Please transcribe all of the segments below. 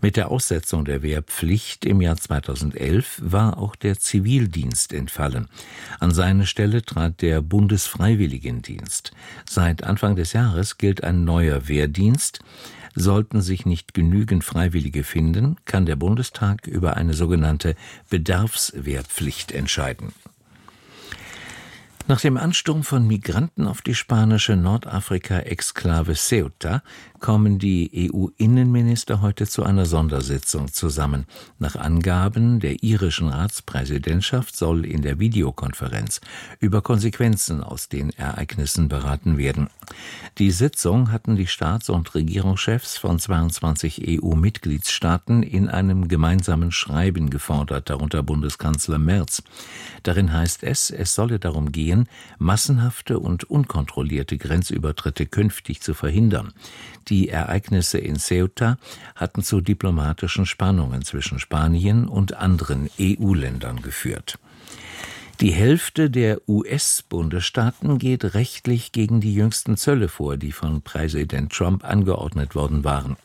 Mit der Aussetzung der Wehrpflicht im Jahr 2011 war auch der Zivildienst entfallen. An seine Stelle trat der Bundesfreiwilligendienst. Seit Anfang des Jahres gilt ein neuer Wehrdienst. Sollten sich nicht genügend Freiwillige finden, kann der Bundestag über eine sogenannte Bedarfswehrpflicht entscheiden. Nach dem Ansturm von Migranten auf die spanische Nordafrika-Exklave Ceuta kommen die EU-Innenminister heute zu einer Sondersitzung zusammen. Nach Angaben der irischen Ratspräsidentschaft soll in der Videokonferenz über Konsequenzen aus den Ereignissen beraten werden. Die Sitzung hatten die Staats- und Regierungschefs von 22 EU-Mitgliedstaaten in einem gemeinsamen Schreiben gefordert, darunter Bundeskanzler Merz. Darin heißt es solle darum gehen, massenhafte und unkontrollierte Grenzübertritte künftig zu verhindern. Die Ereignisse in Ceuta hatten zu diplomatischen Spannungen zwischen Spanien und anderen EU-Ländern geführt. Die Hälfte der US-Bundesstaaten geht rechtlich gegen die jüngsten Zölle vor, die von Präsident Trump angeordnet worden waren.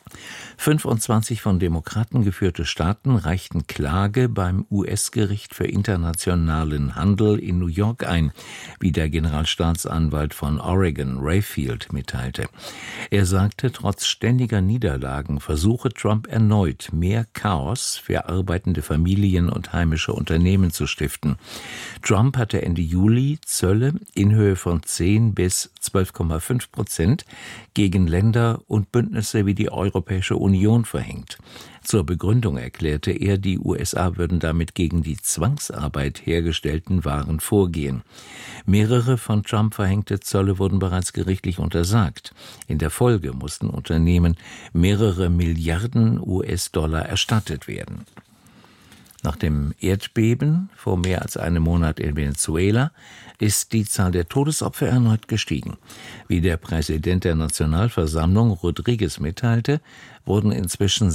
25 von Demokraten geführte Staaten reichten Klage beim US-Gericht für internationalen Handel in New York ein, wie der Generalstaatsanwalt von Oregon, Rayfield, mitteilte. Er sagte, trotz ständiger Niederlagen versuche Trump erneut, mehr Chaos für arbeitende Familien und heimische Unternehmen zu stiften. Trump hatte Ende Juli Zölle in Höhe von 10 bis 12,5% gegen Länder und Bündnisse wie die Europäische Union verhängt. Zur Begründung erklärte er, die USA würden damit gegen die Zwangsarbeit hergestellten Waren vorgehen. Mehrere von Trump verhängte Zölle wurden bereits gerichtlich untersagt. In der Folge mussten Unternehmen mehrere Milliarden US-Dollar erstattet werden. Nach dem Erdbeben vor mehr als einem Monat in Venezuela ist die Zahl der Todesopfer erneut gestiegen. Wie der Präsident der Nationalversammlung Rodriguez mitteilte, wurden inzwischen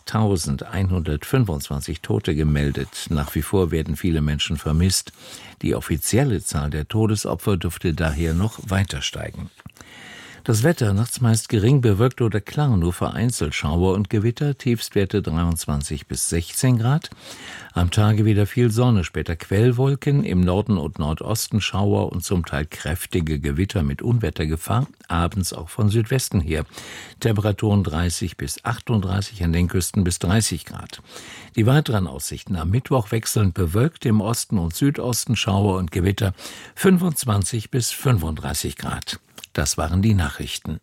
6.125 Tote gemeldet. Nach wie vor werden viele Menschen vermisst. Die offizielle Zahl der Todesopfer dürfte daher noch weiter steigen. Das Wetter, nachts meist gering bewölkt oder klar, nur vereinzelt Schauer und Gewitter, Tiefstwerte 23 bis 16 Grad. Am Tage wieder viel Sonne, später Quellwolken, im Norden und Nordosten Schauer und zum Teil kräftige Gewitter mit Unwettergefahr, abends auch von Südwesten her. Temperaturen 30 bis 38, an den Küsten bis 30 Grad. Die weiteren Aussichten: am Mittwoch wechselnd bewölkt, im Osten und Südosten Schauer und Gewitter, 25 bis 35 Grad. Das waren die Nachrichten.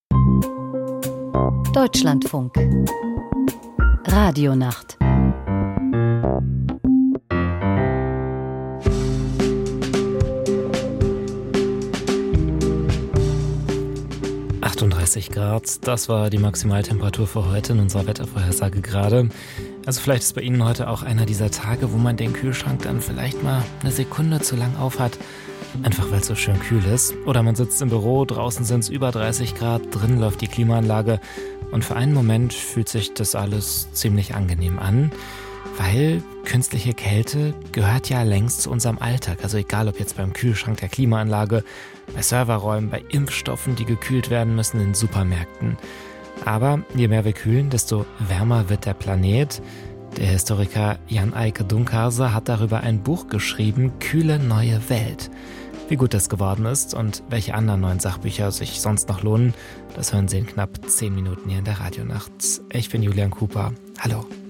Deutschlandfunk. Radionacht. Grad, das war die Maximaltemperatur für heute in unserer Wettervorhersage gerade. Also vielleicht ist bei Ihnen heute auch einer dieser Tage, wo man den Kühlschrank dann vielleicht mal eine Sekunde zu lang aufhat, einfach weil es so schön kühl ist. Oder man sitzt im Büro, draußen sind es über 30 Grad, drin läuft die Klimaanlage und für einen Moment fühlt sich das alles ziemlich angenehm an, weil künstliche Kälte gehört ja längst zu unserem Alltag. Also egal, ob jetzt beim Kühlschrank der Klimaanlage, bei Serverräumen, bei Impfstoffen, die gekühlt werden müssen in Supermärkten. Aber je mehr wir kühlen, desto wärmer wird der Planet. Der Historiker Jan Eike Dunkhase hat darüber ein Buch geschrieben, Kühle neue Welt. Wie gut das geworden ist und welche anderen neuen Sachbücher sich sonst noch lohnen, das hören Sie in knapp 10 Minuten hier in der Radionacht. Ich bin Julian Cooper. Hallo.